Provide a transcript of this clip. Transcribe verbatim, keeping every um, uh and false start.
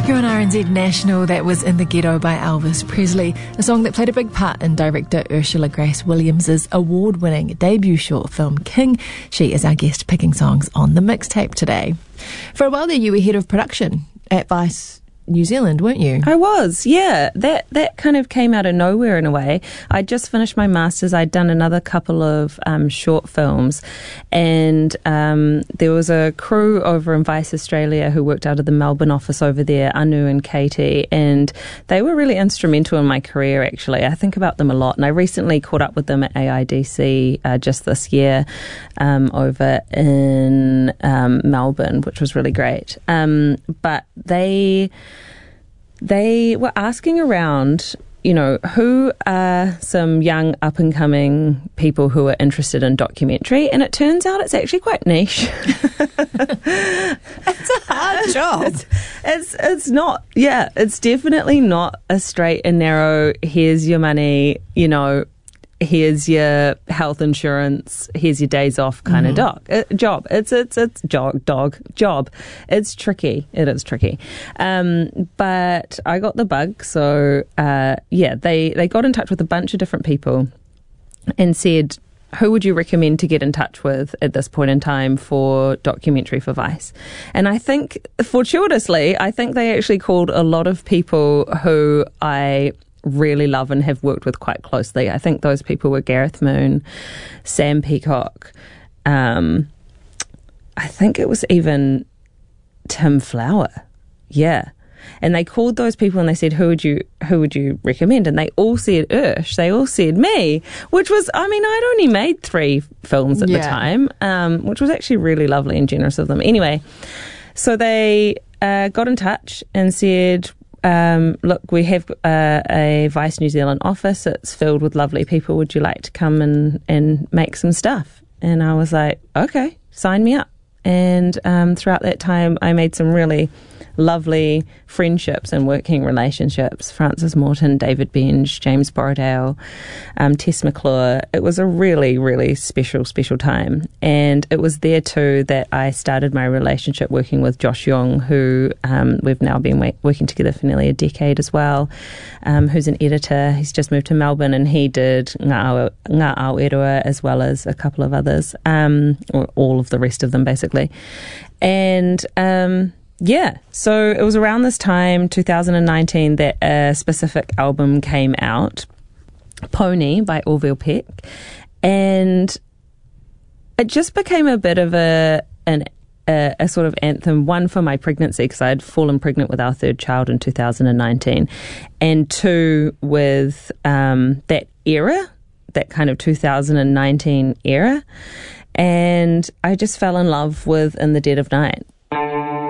Here on R N Z National, that was In the Ghetto by Elvis Presley, a song that played a big part in director Ursula Grace Williams' award-winning debut short film King. She is our guest picking songs on the mixtape today. For a while there, you were head of production at Vice New Zealand, weren't you? I was, yeah. That that kind of came out of nowhere in a way. I'd just finished my master's. I'd done another couple of um, short films, and um, there was a crew over in Vice Australia who worked out of the Melbourne office over there, Anu and Katie, and they were really instrumental in my career, actually. I think about them a lot, and I recently caught up with them at A I D C uh, just this year um, over in um, Melbourne, which was really great. Um, but they... They were asking around, you know, who are some young up-and-coming people who are interested in documentary, and it turns out it's actually quite niche. It's a hard job. It's, it's it's not, yeah, it's definitely not a straight and narrow, here's your money, you know, here's your health insurance, here's your days off kind mm. of dog uh, job. It's it's it's dog dog job. It's tricky. It is tricky. Um, but I got the bug. So uh, yeah, they they got in touch with a bunch of different people and said, who would you recommend to get in touch with at this point in time for documentary for Vice? And I think, fortuitously, I think they actually called a lot of people who I really love and have worked with quite closely. I think those people were Gareth Moon, Sam Peacock, um, I think it was even Tim Flower. Yeah. And they called those people and they said, who would you who would you recommend? And they all said Ursh. They all said me, which was, I mean, I'd only made three films at yeah. the time, um, which was actually really lovely and generous of them. Anyway, so they uh, got in touch and said, Um, look, we have uh, a Vice New Zealand office. It's filled with lovely people. Would you like to come and, and make some stuff? And I was like, okay, sign me up. And um, throughout that time, I made some really lovely friendships and working relationships. Francis Morton, David Benge, James Borrowdale, um, Tess McClure. It was a really, really special, special time. And it was there too that I started my relationship working with Josh Young, who um, we've now been wa- working together for nearly a decade as well, um, who's an editor. He's just moved to Melbourne and he did Ngā Aotearoa as well as a couple of others, um, or all of the rest of them basically. And um yeah, so it was around this time, two thousand nineteen, that a specific album came out, Pony by Orville Peck, and it just became a bit of a an, a, a sort of anthem, one for my pregnancy, because I had fallen pregnant with our third child in two thousand nineteen, and two with um, that era, that kind of two thousand nineteen era. And I just fell in love with In the Dead of Night.